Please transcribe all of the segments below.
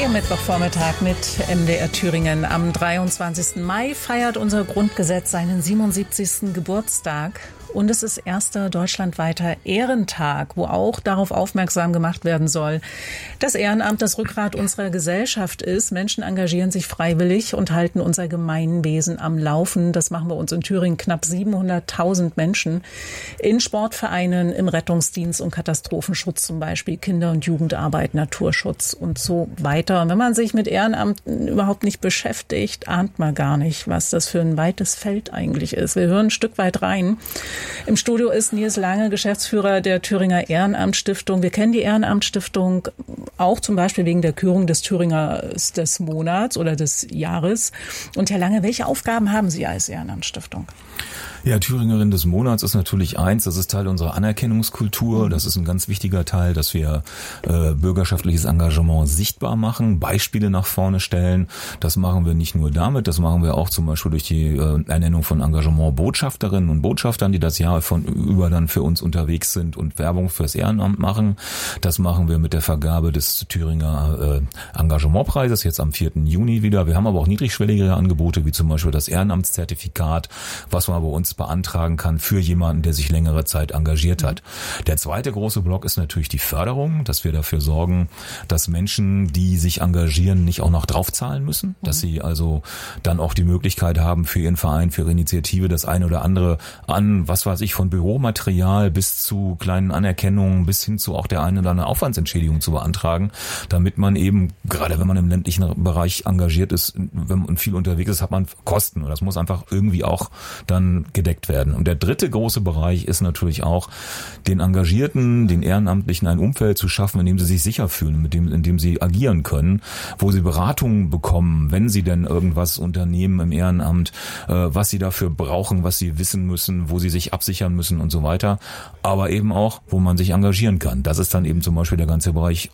Ihr Mittwochvormittag mit MDR Thüringen. Am 23. Mai feiert unser Grundgesetz seinen 77. Geburtstag. Und es ist erster deutschlandweiter Ehrentag, wo auch darauf aufmerksam gemacht werden soll, dass Ehrenamt das Rückgrat unserer Gesellschaft ist. Menschen engagieren sich freiwillig und halten unser Gemeinwesen am Laufen. Das machen bei uns in Thüringen knapp 700.000 Menschen in Sportvereinen, im Rettungsdienst und Katastrophenschutz, zum Beispiel Kinder- und Jugendarbeit, Naturschutz und so weiter. Und wenn man sich mit Ehrenamt überhaupt nicht beschäftigt, ahnt man gar nicht, was das für ein weites Feld eigentlich ist. Wir hören ein Stück weit rein. Im Studio ist Nils Lange, Geschäftsführer der Thüringer Ehrenamtsstiftung. Wir kennen die Ehrenamtsstiftung auch zum Beispiel wegen der Kürung des Thüringers des Monats oder des Jahres. Und Herr Lange, welche Aufgaben haben Sie als Ehrenamtsstiftung? Ja, Thüringerin des Monats ist natürlich eins, das ist Teil unserer Anerkennungskultur. Das ist ein ganz wichtiger Teil, dass wir bürgerschaftliches Engagement sichtbar machen, Beispiele nach vorne stellen. Das machen wir nicht nur damit, das machen wir auch zum Beispiel durch die Ernennung von Engagement-Botschafterinnen und Botschaftern, die das Jahr über dann für uns unterwegs sind und Werbung fürs Ehrenamt machen. Das machen wir mit der Vergabe des Thüringer Engagementpreises jetzt am 4. Juni wieder. Wir haben aber auch niedrigschwelligere Angebote, wie zum Beispiel das Ehrenamtszertifikat, was man bei uns beantragen kann für jemanden, der sich längere Zeit engagiert hat. Der zweite große Block ist natürlich die Förderung, dass wir dafür sorgen, dass Menschen, die sich engagieren, nicht auch noch draufzahlen müssen, dass sie also dann auch die Möglichkeit haben, für ihren Verein, für ihre Initiative das eine oder andere an, was weiß ich, von Büromaterial bis zu kleinen Anerkennungen bis hin zu auch der einen oder anderen Aufwandsentschädigung zu beantragen, damit man eben, gerade wenn man im ländlichen Bereich engagiert ist, wenn man viel unterwegs ist, hat man Kosten und das muss einfach irgendwie auch dann gedeckt werden. Und der dritte große Bereich ist natürlich auch, den Engagierten, den Ehrenamtlichen ein Umfeld zu schaffen, in dem sie sich sicher fühlen, in dem sie agieren können, wo sie Beratungen bekommen, wenn sie denn irgendwas unternehmen im Ehrenamt, was sie dafür brauchen, was sie wissen müssen, wo sie sich absichern müssen und so weiter. Aber eben auch, wo man sich engagieren kann. Das ist dann eben zum Beispiel der ganze Bereich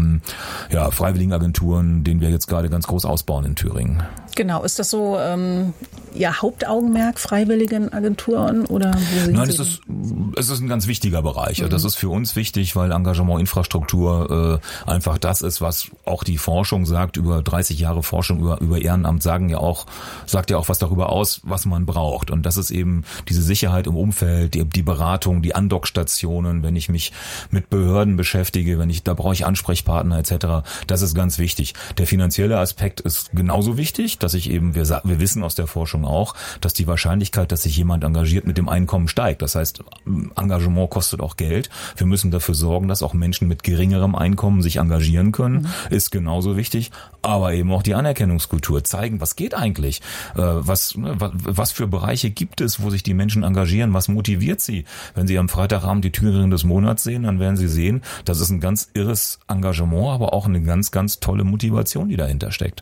Freiwilligenagenturen, den wir jetzt gerade ganz groß ausbauen in Thüringen. Genau, ist das so Ihr Hauptaugenmerk, Freiwilligenagenturen oder wo Nein, es ist ein ganz wichtiger Bereich. Das ist für uns wichtig, weil Engagement, Infrastruktur einfach das ist, was auch die Forschung sagt. Über 30 Jahre Forschung über Ehrenamt sagt ja auch was darüber aus, was man braucht. Und das ist eben diese Sicherheit im Umfeld, die Beratung, die Andockstationen, wenn ich mich mit Behörden beschäftige, da brauche ich Ansprechpartner etc. Das ist ganz wichtig. Der finanzielle Aspekt ist genauso wichtig, dass ich eben, wir wissen aus der Forschung auch, dass die Wahrscheinlichkeit, dass sich jemand engagiert, mit dem Einkommen steigt. Das heißt, Engagement kostet auch Geld. Wir müssen dafür sorgen, dass auch Menschen mit geringerem Einkommen sich engagieren können, ist genauso wichtig. Aber eben auch die Anerkennungskultur zeigen, was geht eigentlich? Was für Bereiche gibt es, wo sich die Menschen engagieren? Was motiviert sie? Wenn sie am Freitagabend die Thüringerin des Monats sehen, dann werden sie sehen, das ist ein ganz irres Engagement, aber auch eine ganz, ganz tolle Motivation, die dahinter steckt.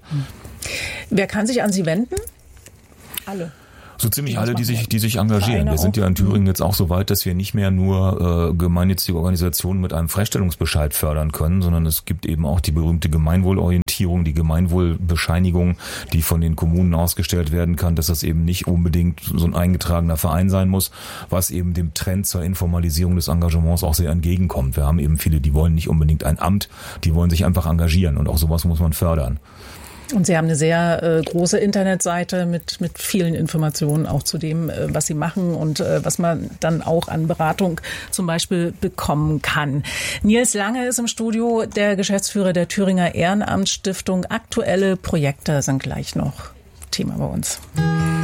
Wer kann sich an Sie wenden? Alle. So ziemlich alle, die sich engagieren. Wir sind ja in Thüringen jetzt auch so weit, dass wir nicht mehr nur gemeinnützige Organisationen mit einem Freistellungsbescheid fördern können, sondern es gibt eben auch die berühmte Gemeinwohlorientierung, die Gemeinwohlbescheinigung, die von den Kommunen ausgestellt werden kann, dass das eben nicht unbedingt so ein eingetragener Verein sein muss, was eben dem Trend zur Informalisierung des Engagements auch sehr entgegenkommt. Wir haben eben viele, die wollen nicht unbedingt ein Amt, die wollen sich einfach engagieren und auch sowas muss man fördern. Und Sie haben eine sehr große Internetseite mit vielen Informationen auch zu dem, was Sie machen und was man dann auch an Beratung zum Beispiel bekommen kann. Nils Lange ist im Studio, der Geschäftsführer der Thüringer Ehrenamtsstiftung. Aktuelle Projekte sind gleich noch Thema bei uns.